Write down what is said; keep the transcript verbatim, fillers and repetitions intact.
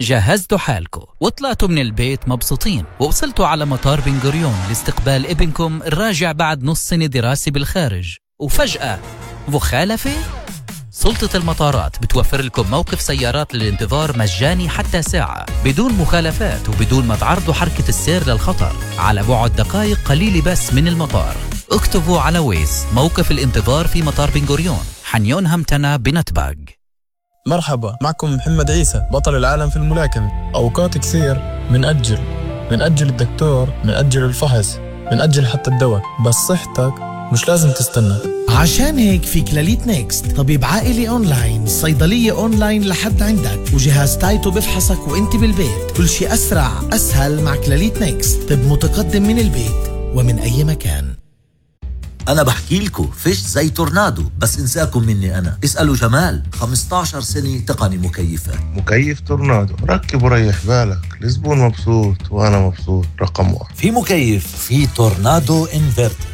جهزتوا حالكم وطلعتوا من البيت مبسوطين ووصلتوا على مطار بن غوريون لاستقبال ابنكم الراجع بعد نص سنة دراسة بالخارج، وفجأة مخالفة؟ سلطة المطارات بتوفر لكم موقف سيارات للانتظار مجاني حتى ساعة بدون مخالفات وبدون ما تعرضوا حركة السير للخطر على بعد دقائق قليلة بس من المطار. اكتبوا على ويز موقف الانتظار في مطار بن غوريون حنيون همتنا بنتباغ. مرحبا، معكم محمد عيسى بطل العالم في الملاكمة. أوقات كثير منأجل منأجل الدكتور، منأجل الفحص، منأجل حتى الدواء، بس صحتك مش لازم تستنى. عشان هيك في كلاليت نيكست، طبيب عائلي أونلاين، صيدلية أونلاين لحد عندك، وجهاز تايتو بفحصك وانت بالبيت. كل شيء أسرع أسهل مع كلاليت نيكست، طب متقدم من البيت ومن أي مكان. أنا بحكي لكم فيش زي تورنادو، بس انساكم مني أنا. اسألوا جمال، خمسة عشر سنة تقني مكيفات. مكيف تورنادو، ركب وريح بالك، الزبون مبسوط وأنا مبسوط. رقم واحد في مكيف في تورنادو انفرتر،